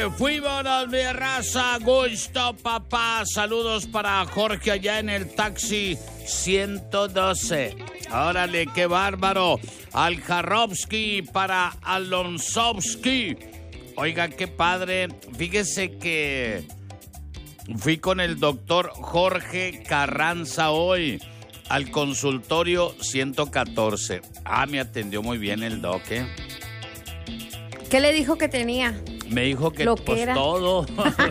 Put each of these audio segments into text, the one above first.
Fuímonos, mi raza, gusto, papá. Saludos para Jorge allá en el taxi 112. Órale, qué bárbaro. Aljarovsky para Alonsovsky. Oiga, qué padre. Fíjese que fui con el doctor Jorge Carranza hoy al consultorio 114. Me atendió muy bien el doc, ¿eh? ¿Qué le dijo que tenía? Me dijo que pues era. todo.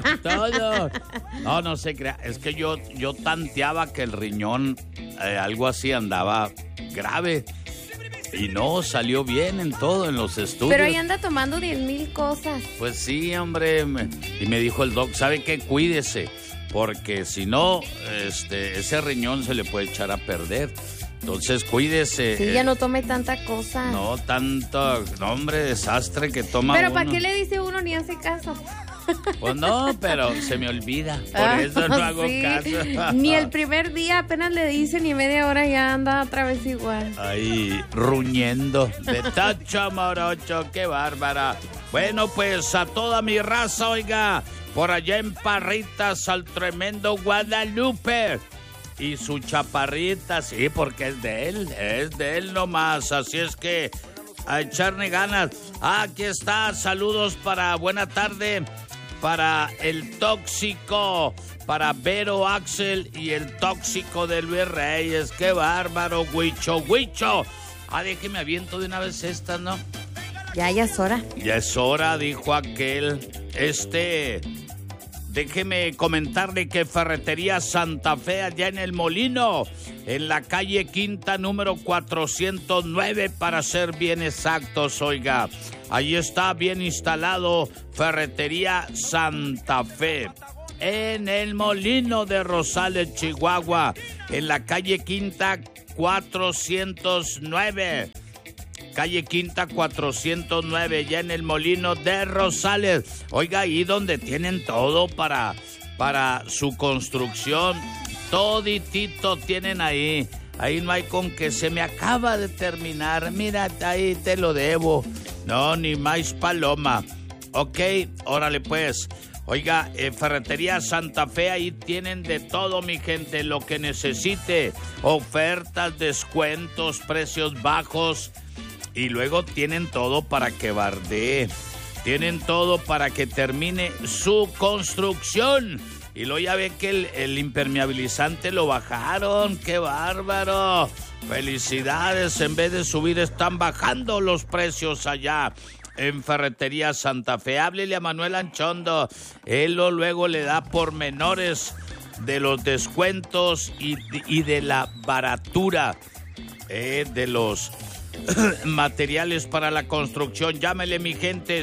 No se crea. Es que yo tanteaba que el riñón, algo así andaba grave. Y no, salió bien en todo, en los estudios. Pero ahí anda tomando 10,000 cosas. Pues sí, hombre. Y me dijo el doc, ¿sabe qué? Cuídese. Porque si no, ese riñón se le puede echar a perder. Entonces, cuídese. Sí, ya no tome tanta cosa. No, tanto, no, hombre, desastre que toma Pero uno. ¿para qué le dice uno ni hace caso? Pues no, pero se me olvida. Por eso no hago caso. Ni el primer día apenas le dice, ni media hora ya anda otra vez igual. Ahí, ruñendo. De tacho morocho, qué bárbara. Bueno, pues a toda mi raza, oiga, por allá en Parritas, al tremendo Guadalupe. Y su chaparrita, sí, porque es de él nomás. Así es que a echarle ganas. Aquí está, saludos para buena tarde, para el tóxico, para Vero Axel y el tóxico de Luis Reyes. Qué bárbaro, Huicho. Déjeme aviento de una vez esta, ¿no? Ya es hora. Ya es hora, dijo aquel. Déjeme comentarle que Ferretería Santa Fe, allá en El Molino, en la calle Quinta, número 409, para ser bien exactos, oiga. Ahí está bien instalado Ferretería Santa Fe. En El Molino de Rosales, Chihuahua, en la calle Quinta 409. Calle Quinta 409, ya en El Molino de Rosales. Oiga, ahí donde tienen todo para su construcción. Toditito tienen ahí. Ahí no hay con que se me acaba de terminar. Mira, ahí te lo debo. No, ni más paloma. Ok, órale pues. Oiga, Ferretería Santa Fe, ahí tienen de todo, mi gente, lo que necesite. Ofertas, descuentos, precios bajos. Y luego tienen todo para que bardee. Tienen todo para que termine su construcción. Y luego ya ve que el impermeabilizante lo bajaron. ¡Qué bárbaro! Felicidades, en vez de subir están bajando los precios allá en Ferretería Santa Fe. Háblele a Manuel Anchondo. Él luego le da pormenores de los descuentos y de la baratura de los materiales para la construcción. Llámele, mi gente,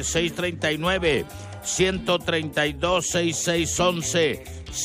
639-132-6611.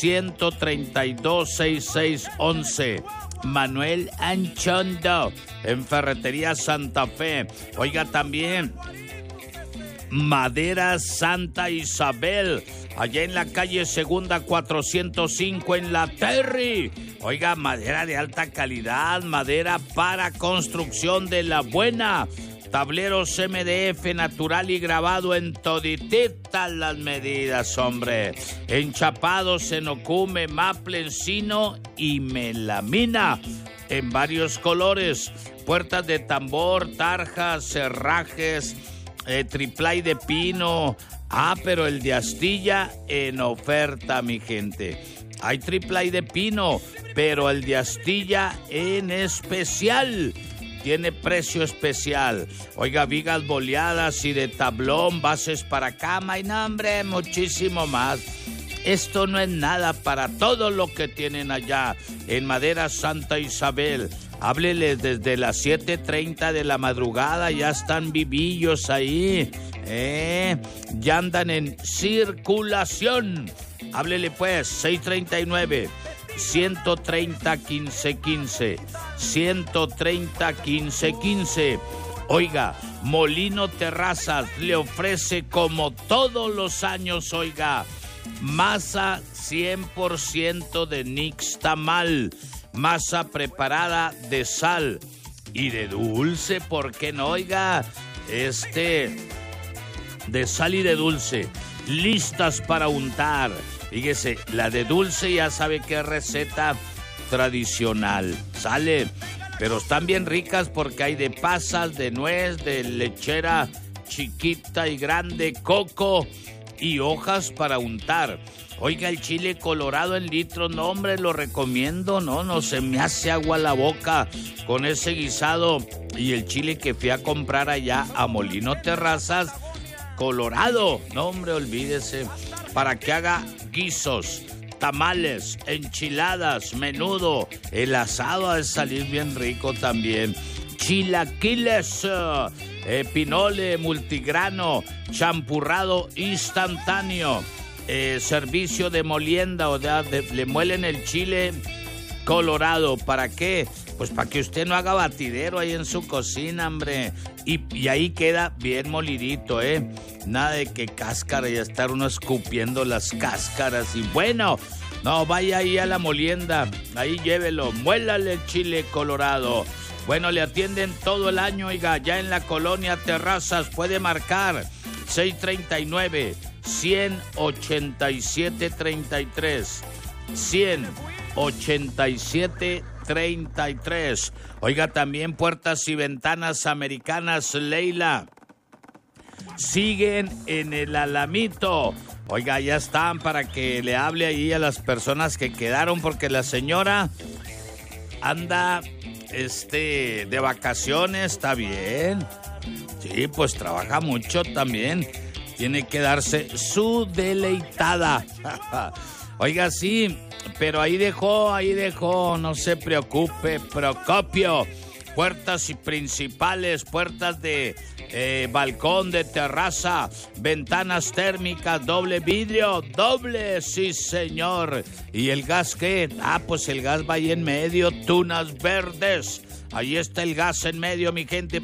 132-6611. Manuel Anchondo, en Ferretería Santa Fe. Oiga, también Madera Santa Isabel, allá en la calle Segunda 405 en La Terry. Oiga, madera de alta calidad, madera para construcción de la buena. Tableros MDF natural y grabado en todititas las medidas, hombre. Enchapados en ocume, maple, encino y melamina en varios colores. Puertas de tambor, tarjas, cerrajes, triplay de pino. Pero el de astilla en oferta, mi gente. Hay triplay de pino, pero el de astilla en especial. Tiene precio especial. Oiga, vigas boleadas y de tablón, bases para cama y no, hombre, muchísimo más. Esto no es nada para todo lo que tienen allá en Madera Santa Isabel. Hábleles desde las 7:30 de la madrugada, ya están vivillos ahí. Ya andan en circulación. Háblele pues, 639-130-1515. 130-1515. Oiga, Molino Terrazas le ofrece como todos los años, oiga, masa 100% de nixtamal, masa preparada de sal y de dulce, ¿por qué no? Oiga, de sal y de dulce. listas para untar. Fíjese, la de dulce ya sabe qué receta tradicional. Sale, pero están bien ricas porque hay de pasas, de nuez, de lechera chiquita y grande, coco y hojas para untar. Oiga, el chile colorado en litros, no hombre, lo recomiendo, no se me hace agua la boca con ese guisado. Y el chile que fui a comprar allá a Molino Terrazas, colorado, no hombre, olvídese, para que haga guisos, tamales, enchiladas, menudo, el asado ha de salir bien rico también. Chilaquiles, pinole multigrano, champurrado instantáneo. Servicio de molienda, o le muelen el chile colorado. ¿Para qué? Pues para que usted no haga batidero ahí en su cocina, hombre. Y ahí queda bien molidito, Nada de que cáscara y estar uno escupiendo las cáscaras. Y bueno, no, vaya ahí a la molienda, ahí llévelo, muélale el chile colorado. Bueno, le atienden todo el año, oiga, ya en la colonia Terrazas. Puede marcar 639-187-33. 187-33. Oiga, también puertas y ventanas americanas, Leila. Siguen en el Alamito. Oiga, ya están para que le hable ahí a las personas que quedaron, porque la señora anda de vacaciones, está bien. Sí, pues trabaja mucho también. Tiene que darse su deleitada. Oiga, sí, pero ahí dejó, no se preocupe, Procopio. Puertas y principales, puertas de balcón, de terraza, ventanas térmicas, doble vidrio, doble, sí señor. ¿Y el gas qué? Pues el gas va ahí en medio, tunas verdes. Ahí está el gas en medio, mi gente.